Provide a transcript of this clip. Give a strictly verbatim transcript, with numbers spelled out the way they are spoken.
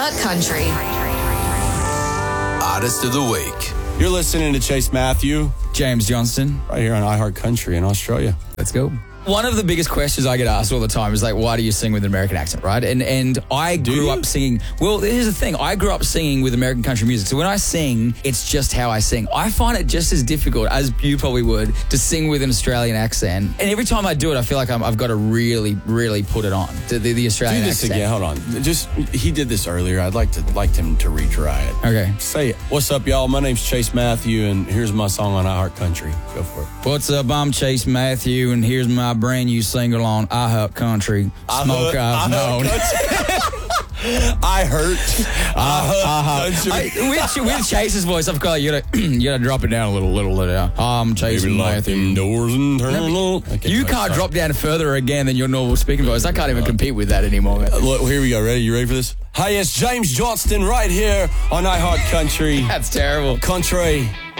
iHeart Country. Artist of the Week. You're listening to Chase Matthew, James Johnston, right here on iHeart Country in Australia. Let's go. One of the biggest questions I get asked all the time is like, why do you sing with an American accent, right? And and I Do grew you? up singing, well, here's the thing. I grew up singing with American country music. So when I sing, it's just how I sing. I find it just as difficult as you probably would to sing with an Australian accent. And every time I do it, I feel like I'm, I've got to really, really put it on, the, the, the Do Australian this accent. again. Hold on. Just he did this earlier. I'd like to like him to retry it. Okay. Say it. What's up, y'all? My name's Chase Matthew, and here's my song on iHeart Country. Go for it. What's up? I'm Chase Matthew, and here's my brand new single on iHeart Country. Smoke I've known. I hurt. Uh, Country. I, with, with Chase's voice, I've got you gotta you gotta drop it down a little, little, little. I'm Chase Maybe lock Matthew. them doors and turn on. Okay, You wait, can't sorry. drop down further again than your normal speaking voice. I can't even compete with that anymore, man. Look, here we go. Ready? You ready for this? Hi, it's James Johnston right here on iHeart Country. That's terrible. Country